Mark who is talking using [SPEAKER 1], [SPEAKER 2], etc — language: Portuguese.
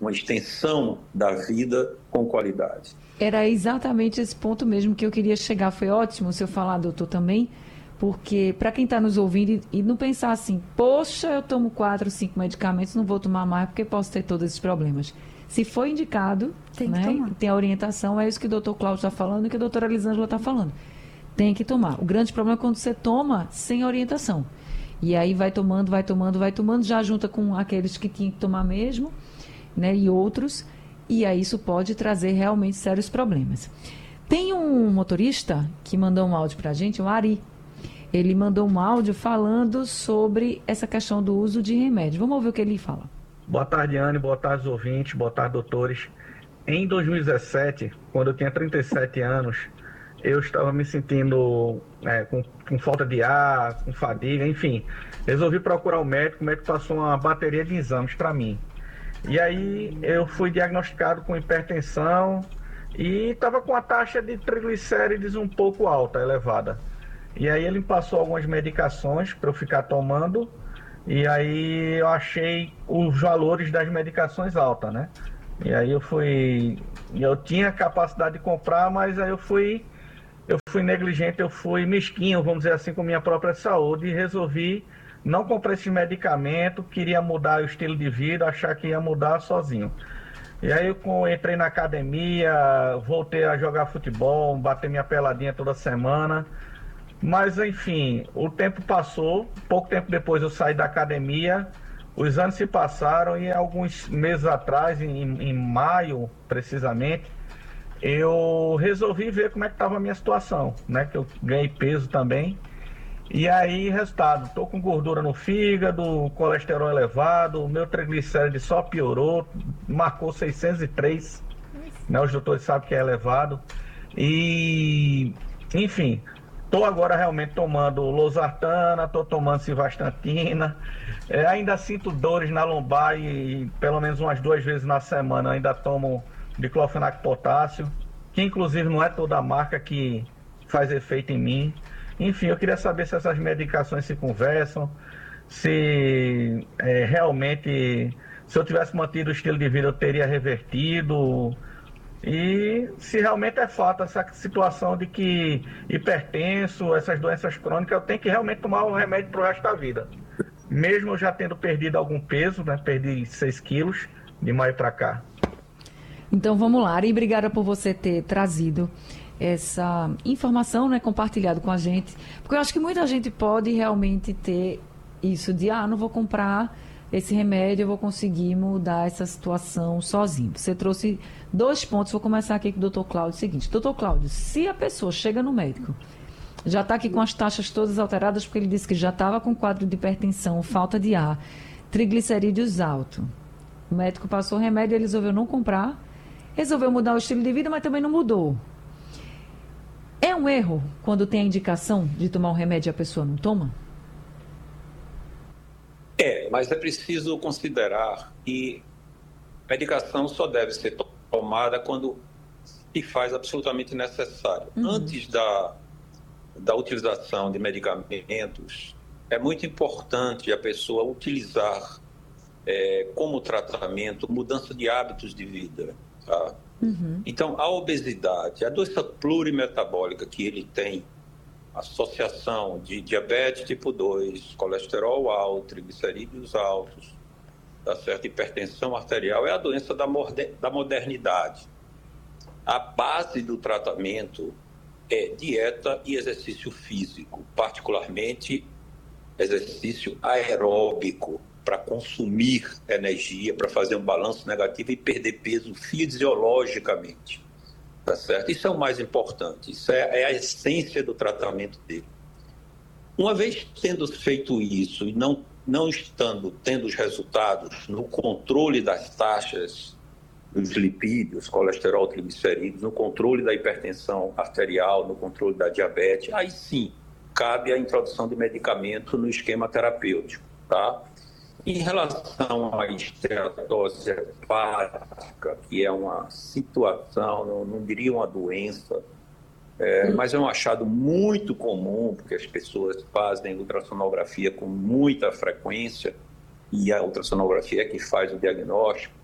[SPEAKER 1] uma extensão da vida com qualidade.
[SPEAKER 2] Era exatamente esse ponto mesmo que eu queria chegar. Foi ótimo o senhor falar, doutor, também, porque para quem está nos ouvindo e não pensar assim, poxa, eu tomo 4, 5 medicamentos, não vou tomar mais porque posso ter todos esses problemas. Se for indicado, tem a orientação, é isso que o doutor Cláudio está falando e que a doutora Elisângela está falando. Tem que tomar. O grande problema é quando você toma sem orientação. E aí vai tomando, já junta com aqueles que tinham que tomar mesmo, né, e outros, e aí isso pode trazer realmente sérios problemas. Tem um motorista que mandou um áudio para a gente, o Ari. Ele mandou um áudio falando sobre essa questão do uso de remédio. Vamos ouvir o que ele fala.
[SPEAKER 3] Boa tarde, Anne. Boa tarde, ouvintes. Boa tarde, doutores. Em 2017, quando eu tinha 37 anos, eu estava me sentindo com falta de ar, com fadiga, enfim. Resolvi procurar o médico passou uma bateria de exames para mim. E aí eu fui diagnosticado com hipertensão e estava com a taxa de triglicérides um pouco alta, elevada. E aí ele me passou algumas medicações para eu ficar tomando, e aí eu achei os valores das medicações altas, né? E aí eu tinha capacidade de comprar, mas aí eu fui negligente, eu fui mesquinho, vamos dizer assim, com minha própria saúde e resolvi não comprar esse medicamento, queria mudar o estilo de vida, achar que ia mudar sozinho. E aí eu entrei na academia, voltei a jogar futebol, bater minha peladinha toda semana. Mas enfim, o tempo passou, pouco tempo depois eu saí da academia, os anos se passaram e alguns meses atrás, em maio precisamente, eu resolvi ver como é que estava a minha situação, né? Que eu ganhei peso também. E aí, resultado, tô com gordura no fígado, colesterol elevado, o meu triglicéride só piorou, marcou 603, né? Os doutores sabem que é elevado. E, enfim, tô agora realmente tomando losartana, tô tomando civastatina, ainda sinto dores na lombar e pelo menos umas 2 vezes na semana ainda tomo diclofenac de potássio, que inclusive não é toda a marca que faz efeito em mim. Enfim, eu queria saber se essas medicações se conversam, se realmente, se eu tivesse mantido o estilo de vida, eu teria revertido, e se realmente é fato essa situação de que hipertenso, essas doenças crônicas, eu tenho que realmente tomar um remédio para o resto da vida. Mesmo eu já tendo perdido algum peso, né, perdi 6 quilos de maio para cá.
[SPEAKER 2] Então vamos lá, Ari, obrigada por você ter trazido essa informação, né, compartilhado com a gente, porque eu acho que muita gente pode realmente ter isso de, não vou comprar esse remédio, eu vou conseguir mudar essa situação sozinho. Você trouxe 2 pontos, vou começar aqui com o doutor Cláudio. Seguinte, doutor Cláudio, se a pessoa chega no médico, já está aqui com as taxas todas alteradas, porque ele disse que já estava com quadro de hipertensão, falta de ar, triglicerídeos alto, o médico passou o remédio, ele resolveu não comprar, resolveu mudar o estilo de vida, mas também não mudou. É um erro quando tem a indicação de tomar um remédio e a pessoa não toma?
[SPEAKER 1] Mas é preciso considerar que medicação só deve ser tomada quando se faz absolutamente necessário. Antes da utilização de medicamentos, é muito importante a pessoa utilizar como tratamento mudança de hábitos de vida, tá? Então, a obesidade, a doença plurimetabólica que ele tem, associação de diabetes tipo 2, colesterol alto, triglicerídeos altos, tá certo? Hipertensão arterial, é a doença da modernidade. A base do tratamento é dieta e exercício físico, particularmente exercício aeróbico, para consumir energia, para fazer um balanço negativo e perder peso fisiologicamente. Tá certo? Isso é o mais importante, isso é a essência do tratamento dele. Uma vez tendo feito isso e não tendo os resultados no controle das taxas dos lipídios, colesterol, triglicerídeos, no controle da hipertensão arterial, no controle da diabetes, aí sim cabe a introdução de medicamento no esquema terapêutico, tá? Em relação à esteatose hepática, que é uma situação, não diria uma doença, mas é um achado muito comum, porque as pessoas fazem ultrassonografia com muita frequência, e a ultrassonografia é que faz o diagnóstico.